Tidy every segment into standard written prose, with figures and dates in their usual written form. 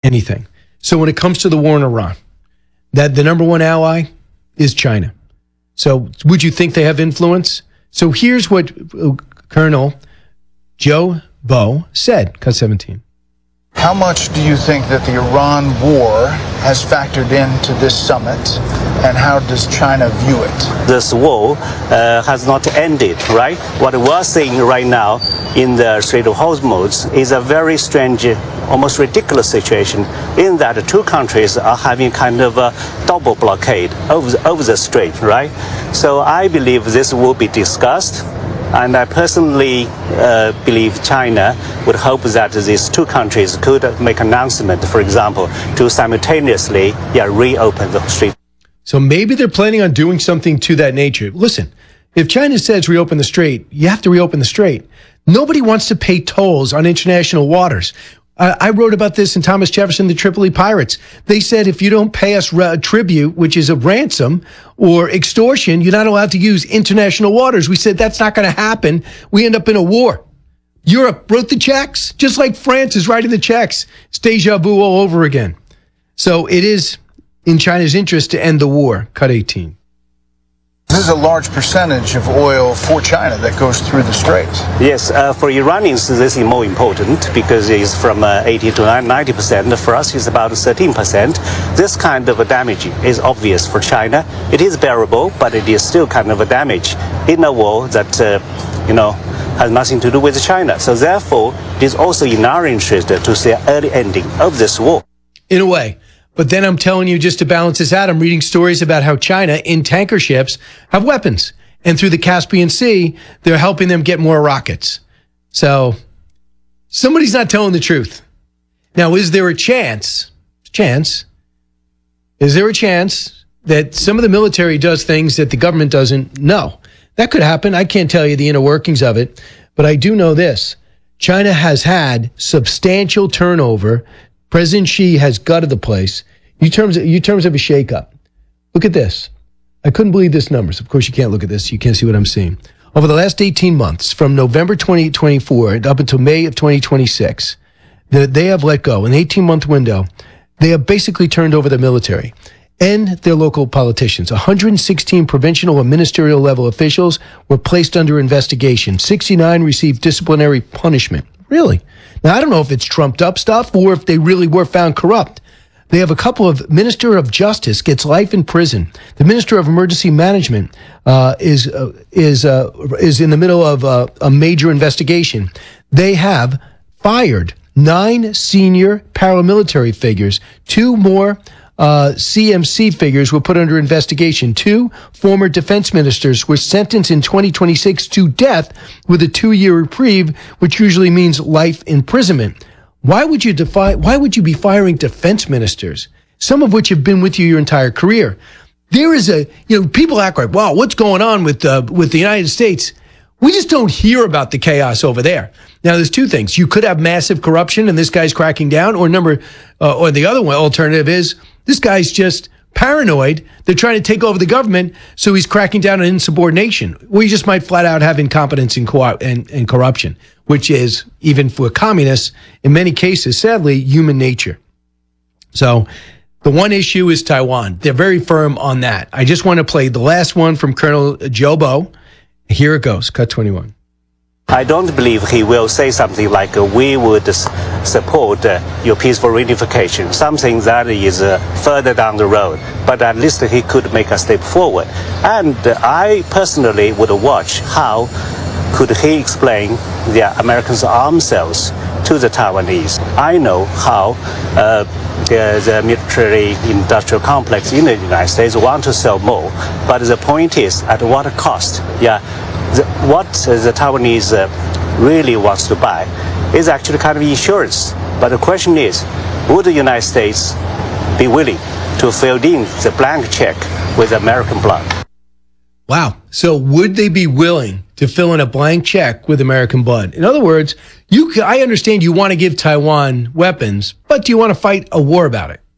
anything. So when it comes to the war in Iran, that the number one ally is China. So would you think they have influence? So here's what Colonel Joe Bow said, Cut 17. How much do you think that the Iran war has factored into this summit, and how does China view it? This war has not ended, right? What we're seeing right now in the Strait of Hormuz is a very strange, almost ridiculous situation in that the two countries are having kind of a double blockade over the strait, right? So I believe this will be discussed. And I personally believe China would hope that these two countries could make an announcement, for example, to simultaneously reopen the strait. So maybe they're planning on doing something to that nature. Listen, if China says reopen the strait, you have to reopen the strait. Nobody wants to pay tolls on international waters. I wrote about this in Thomas Jefferson, the Tripoli Pirates. They said if you don't pay us tribute, which is a ransom or extortion, you're not allowed to use international waters. We said that's not going to happen. We end up in a war. Europe wrote the checks, just like France is writing the checks. It's deja vu all over again. So it is in China's interest to end the war. Cut 18. This is a large percentage of oil for China that goes through the strait. Yes, for Iranians, this is more important because it's from 80 to 90%. For us, it's about 13%. This kind of damage is obvious for China. It is bearable, but it is still kind of a damage in a war that, has nothing to do with China. So therefore, it is also in our interest to see an early ending of this war. In a way. But then I'm telling you, just to balance this out, I'm reading stories about how China in tanker ships have weapons. And through the Caspian Sea, they're helping them get more rockets. So somebody's not telling the truth. Now, is there a chance that some of the military does things that the government doesn't know? That could happen. I can't tell you the inner workings of it. But I do know this. China has had substantial turnover. President Xi has gutted the place. In terms of a shakeup. Look at this. I couldn't believe this numbers. Of course, you can't look at this. You can't see what I'm seeing. Over the last 18 months, from November 2024 up until May of 2026, they have let go. In an 18-month window, they have basically turned over the military and their local politicians. 116 provincial and ministerial level officials were placed under investigation. 69 received disciplinary punishment. Really? Now, I don't know if it's trumped up stuff or if they really were found corrupt. They have a couple of Minister of Justice gets life in prison. The Minister of Emergency Management is in the middle of a major investigation. They have fired 9 senior paramilitary figures. 2 more CMC figures were put under investigation. 2 former defense ministers were sentenced in 2026 to death with a 2-year reprieve, which usually means life imprisonment. Why would you be firing defense ministers, some of which have been with you your entire career? There is people act like, wow, what's going on with the United States? We just don't hear about the chaos over there. Now, there's 2 things. You could have massive corruption and this guy's cracking down, or the other one alternative is this guy's just paranoid. They're trying to take over the government, so he's cracking down on insubordination. We just might flat out have incompetence and corruption, which is, even for communists, in many cases, sadly, human nature. So the one issue is Taiwan. They're very firm on that. I just want to play the last one from Colonel Joe Bow. Here it goes, cut 21. I don't believe he will say something like, we would support your peaceful reunification, something that is further down the road. But at least he could make a step forward. And I personally would watch how could he explain the Americans' arms sales to the Taiwanese. I know how the military-industrial complex in the United States want to sell more, but the point is, at what cost? What the Taiwanese really wants to buy is actually kind of insurance. But the question is, would the United States be willing to fill in the blank check with American blood? Wow. So would they be willing to fill in a blank check with American blood? In other words, I understand you want to give Taiwan weapons, but do you want to fight a war about it?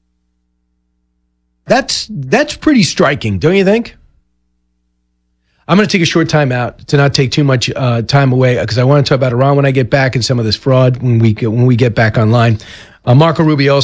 That's pretty striking, don't you think? I'm going to take a short time out to not take too much time away because I want to talk about Iran when I get back and some of this fraud when we get back online. Marco Rubio